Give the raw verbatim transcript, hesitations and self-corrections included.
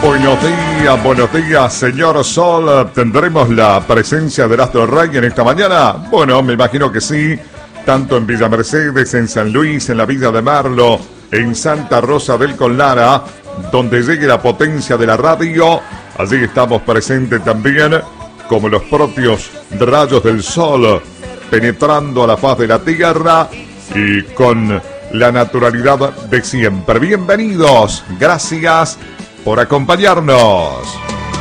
Buenos días, buenos días, señor Sol. ¿Tendremos la presencia del Astro Rey en esta mañana? Bueno, me imagino que sí. Tanto en Villa Mercedes, en San Luis, en la Villa de Merlo, en Santa Rosa del Conlara, donde llegue la potencia de la radio. Allí estamos presentes también, como los propios rayos del sol, penetrando a la faz de la tierra y con la naturalidad de siempre. Bienvenidos, gracias por acompañarnos.